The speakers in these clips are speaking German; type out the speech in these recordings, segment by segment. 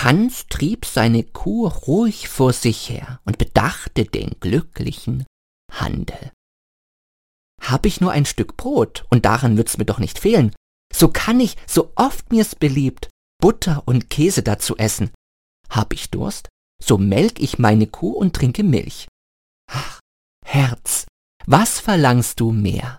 Hans trieb seine Kuh ruhig vor sich her und bedachte den glücklichen Handel. »Hab ich nur ein Stück Brot, und daran wird's mir doch nicht fehlen, so kann ich, so oft mir's beliebt, Butter und Käse dazu essen. Hab ich Durst, so melk ich meine Kuh und trinke Milch. Ach, Herz, was verlangst du mehr?«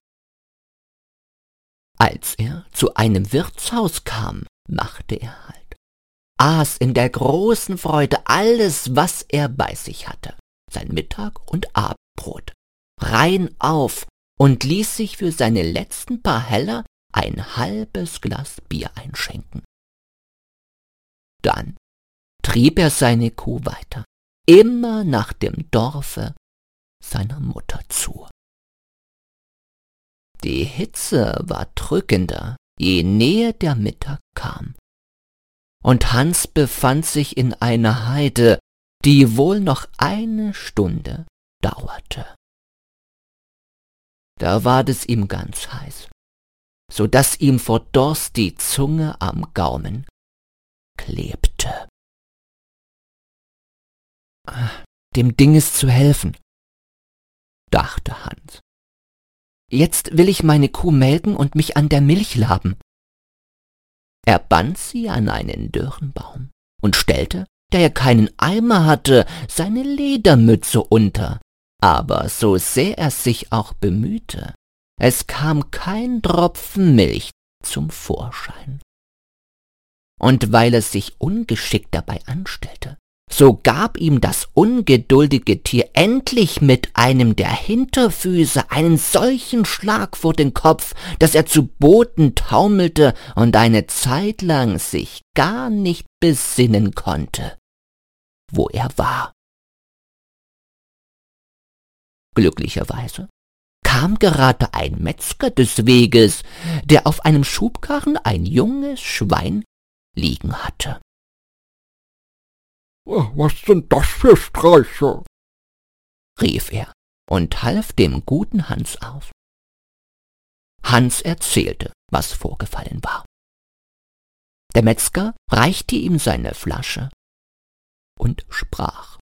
Als er zu einem Wirtshaus kam, machte er Halt, aß in der großen Freude alles, was er bei sich hatte, sein Mittag- und Abendbrot, rein auf, und ließ sich für seine letzten paar Heller ein halbes Glas Bier einschenken. Dann trieb er seine Kuh weiter, immer nach dem Dorfe seiner Mutter zu. Die Hitze war drückender, je näher der Mittag kam, und Hans befand sich in einer Heide, die wohl noch eine Stunde dauerte. Da ward es ihm ganz heiß, so daß ihm vor Durst die Zunge am Gaumen klebte. »Dem Ding ist zu helfen«, dachte Hans. »Jetzt will ich meine Kuh melken und mich an der Milch laben.« Er band sie an einen dürren Baum und stellte, da er keinen Eimer hatte, seine Ledermütze unter. Aber so sehr er sich auch bemühte, es kam kein Tropfen Milch zum Vorschein. Und weil er sich ungeschickt dabei anstellte, so gab ihm das ungeduldige Tier endlich mit einem der Hinterfüße einen solchen Schlag vor den Kopf, dass er zu Boden taumelte und eine Zeit lang sich gar nicht besinnen konnte, wo er war. Glücklicherweise kam gerade ein Metzger des Weges, der auf einem Schubkarren ein junges Schwein liegen hatte. »Was sind das für Streiche?« rief er und half dem guten Hans auf. Hans erzählte, was vorgefallen war. Der Metzger reichte ihm seine Flasche und sprach: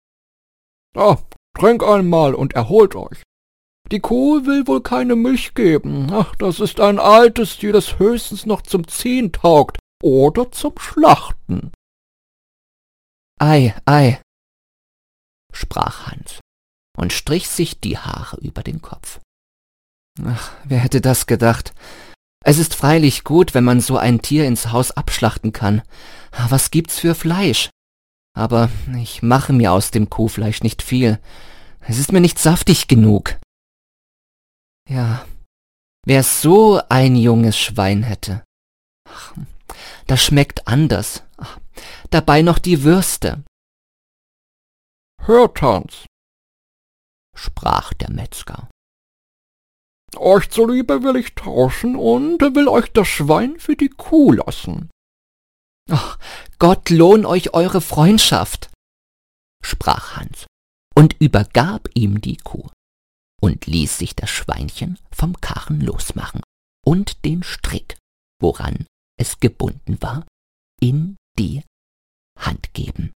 »Trink einmal und erholt euch. Die Kuh will wohl keine Milch geben. Ach, das ist ein altes Tier, das höchstens noch zum Ziehen taugt oder zum Schlachten.« »Ei, ei«, sprach Hans und strich sich die Haare über den Kopf. »Ach, wer hätte das gedacht? Es ist freilich gut, wenn man so ein Tier ins Haus abschlachten kann. Was gibt's für Fleisch? Aber ich mache mir aus dem Kuhfleisch nicht viel. Es ist mir nicht saftig genug. Ja, wer so ein junges Schwein hätte. Ach, das schmeckt anders. Ach, dabei noch die Würste.« »Hört, Hans«, sprach der Metzger, »euch zuliebe will ich tauschen und will euch das Schwein für die Kuh lassen.« »Ach, Gott lohn euch eure Freundschaft«, sprach Hans und übergab ihm die Kuh und ließ sich das Schweinchen vom Karren losmachen und den Strick, woran es gebunden war, in die Hand geben.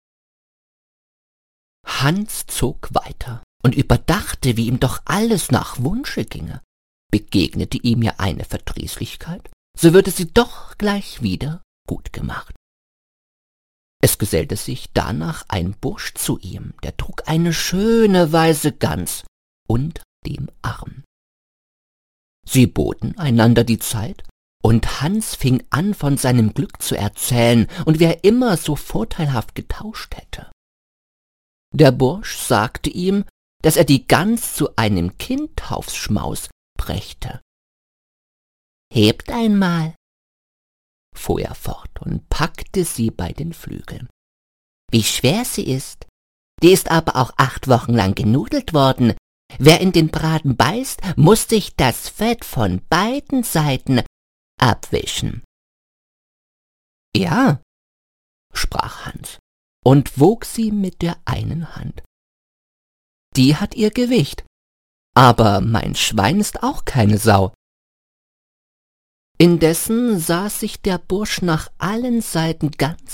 Hans zog weiter und überdachte, wie ihm doch alles nach Wunsche ginge. Begegnete ihm ja eine Verdrießlichkeit, so würde sie doch gleich wieder gut gemacht. Es gesellte sich danach ein Bursch zu ihm, der trug eine schöne weiße Gans unter dem Arm. Sie boten einander die Zeit, und Hans fing an, von seinem Glück zu erzählen und wie er immer so vorteilhaft getauscht hätte. Der Bursch sagte ihm, dass er die Gans zu einem Kindtaufsschmaus brächte. »Hebt einmal«, fuhr er fort und packte sie bei den Flügeln. »Wie schwer sie ist! Die ist aber auch 8 Wochen lang genudelt worden. Wer in den Braten beißt, muß sich das Fett von beiden Seiten abwischen.« »Ja«, sprach Hans und wog sie mit der einen Hand. »Die hat ihr Gewicht, aber mein Schwein ist auch keine Sau.« Indessen sah sich der Bursch nach allen Seiten ganz